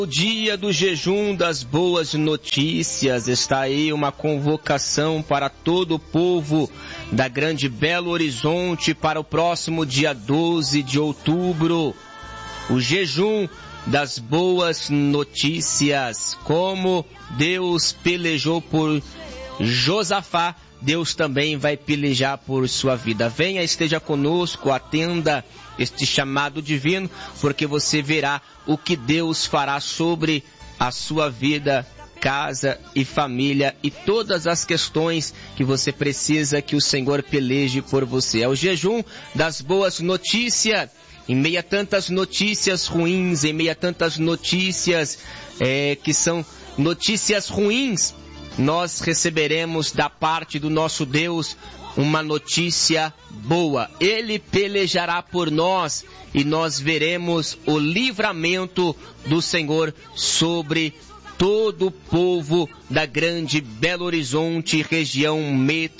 O dia do jejum das boas notícias, está aí uma convocação para todo o povo da Grande Belo Horizonte para o próximo dia 12 de outubro. O jejum das boas notícias, como Deus pelejou por Josafá, Deus também vai pelejar por sua vida. Venha, esteja conosco, atenda este chamado divino, porque você verá o que Deus fará sobre a sua vida, casa e família e todas as questões que você precisa que o Senhor peleje por você. É o jejum das boas notícias. Em meio a tantas notícias ruins, em meio a tantas notícias que são notícias ruins, nós receberemos da parte do nosso Deus uma notícia boa. Ele pelejará por nós e nós veremos o livramento do Senhor sobre todo o povo da Grande Belo Horizonte, região metropolitana.